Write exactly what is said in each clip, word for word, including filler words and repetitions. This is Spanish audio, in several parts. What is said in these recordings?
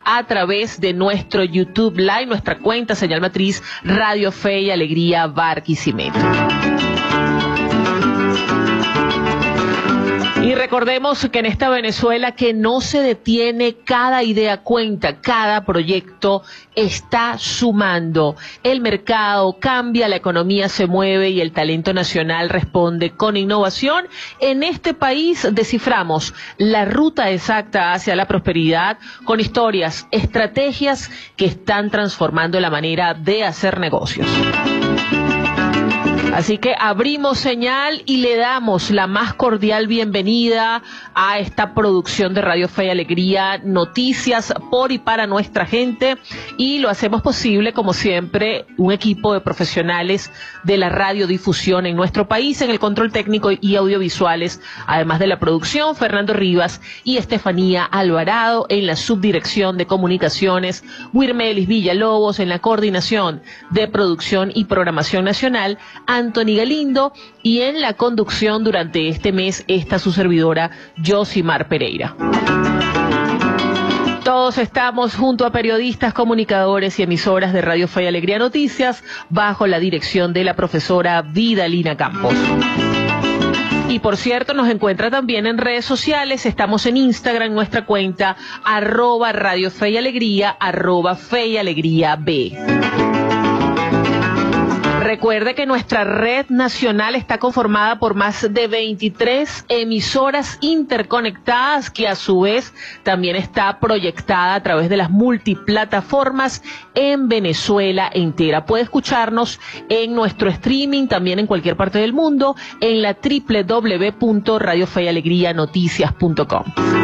a través de nuestro YouTube Live, nuestra cuenta señal matriz Radio Fe y Alegría Barquisimeto. Y recordemos que en esta Venezuela que no se detiene, cada idea cuenta, cada proyecto está sumando. El mercado cambia, la economía se mueve y el talento nacional responde con innovación. En este país desciframos la ruta exacta hacia la prosperidad con historias, estrategias que están transformando la manera de hacer negocios. Así que abrimos señal y le damos la más cordial bienvenida a esta producción de Radio Fe y Alegría, noticias por y para nuestra gente, y lo hacemos posible, como siempre, un equipo de profesionales de la radiodifusión en nuestro país, en el control técnico y audiovisuales, además de la producción, Fernando Rivas y Estefanía Alvarado en la subdirección de comunicaciones, Wirmelis Villalobos en la coordinación de producción y programación nacional, Anthony Galindo, y en la conducción durante este mes está su servidora Yosimar Pereira. Todos estamos junto a periodistas, comunicadores y emisoras de Radio Fe y Alegría Noticias bajo la dirección de la profesora Vidalina Campos. Y por cierto, nos encuentra también en redes sociales. Estamos en Instagram, nuestra cuenta arroba Radio Fe y Alegría, arroba Fe y Alegría B. Recuerde que nuestra red nacional está conformada por más de veintitrés emisoras interconectadas, que a su vez también está proyectada a través de las multiplataformas en Venezuela entera. Puede escucharnos en nuestro streaming también en cualquier parte del mundo en la doble u doble u doble u punto radio fe y alegría noticias punto com.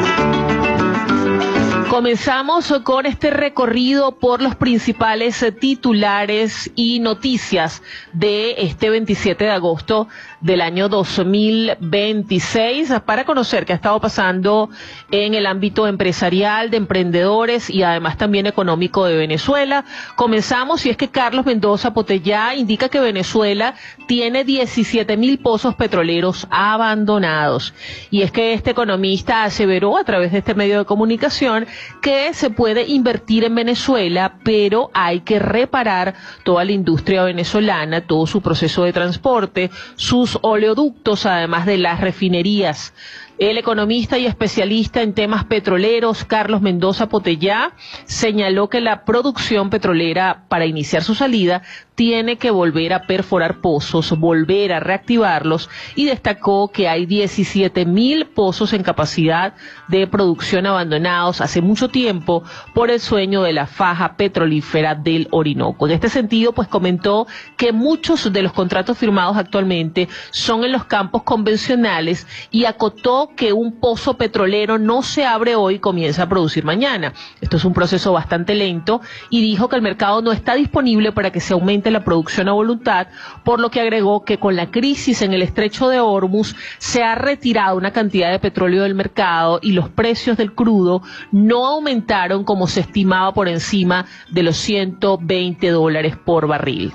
Comenzamos con este recorrido por los principales titulares y noticias de este veintisiete de agosto del año dos mil veintiséis para conocer qué ha estado pasando en el ámbito empresarial, de emprendedores y además también económico de Venezuela. Comenzamos, y es que Carlos Mendoza Potellá indica que Venezuela tiene diecisiete mil pozos petroleros abandonados. Y es que este economista aseveró a través de este medio de comunicación que se puede invertir en Venezuela, pero hay que reparar toda la industria venezolana, todo su proceso de transporte, sus oleoductos, además de las refinerías. El economista y especialista en temas petroleros, Carlos Mendoza Potellá, señaló que la producción petrolera, para iniciar su salida, tiene que volver a perforar pozos, volver a reactivarlos, y destacó que hay diecisiete mil pozos en capacidad de producción abandonados hace mucho tiempo por el sueño de la faja petrolífera del Orinoco. En este sentido, pues comentó que muchos de los contratos firmados actualmente son en los campos convencionales, y acotó que un pozo petrolero no se abre hoy y comienza a producir mañana. Esto es un proceso bastante lento, y dijo que el mercado no está disponible para que se aumente la producción a voluntad, por lo que agregó que con la crisis en el estrecho de Hormuz se ha retirado una cantidad de petróleo del mercado y los precios del crudo no aumentaron como se estimaba, por encima de los ciento veinte dólares por barril.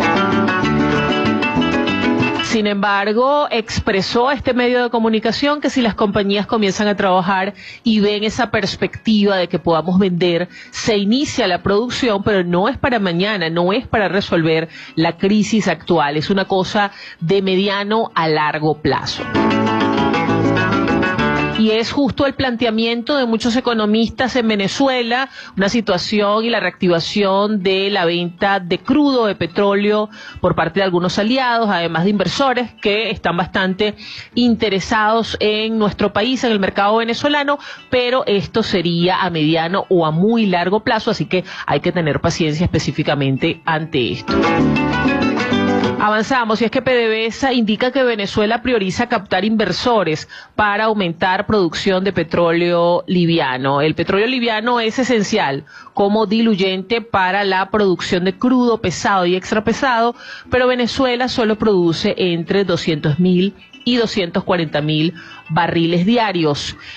Sin embargo, expresó a este medio de comunicación que si las compañías comienzan a trabajar y ven esa perspectiva de que podamos vender, se inicia la producción, pero no es para mañana, no es para resolver la crisis actual, es una cosa de mediano a largo plazo. Y es justo el planteamiento de muchos economistas en Venezuela, una situación y la reactivación de la venta de crudo, de petróleo, por parte de algunos aliados, además de inversores que están bastante interesados en nuestro país, en el mercado venezolano, pero esto sería a mediano o a muy largo plazo, así que hay que tener paciencia específicamente ante esto. Avanzamos, y es que PDVSA indica que Venezuela prioriza captar inversores para aumentar producción de petróleo liviano. El petróleo liviano es esencial como diluyente para la producción de crudo pesado y extrapesado, pero Venezuela solo produce entre doscientos mil y doscientos cuarenta mil barriles diarios.